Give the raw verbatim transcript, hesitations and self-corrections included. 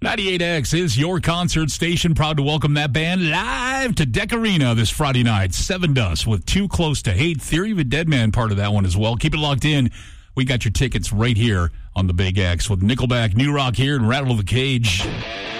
ninety-eight X is your concert station. Proud to welcome that band live to Deck Arena this Friday night. Seven Dust with Too Close to Hate. Theory of a Dead Man part of that one as well. Keep it locked in. We got your tickets right here on the Big X with Nickelback, New Rock here, and Rattle the Cage.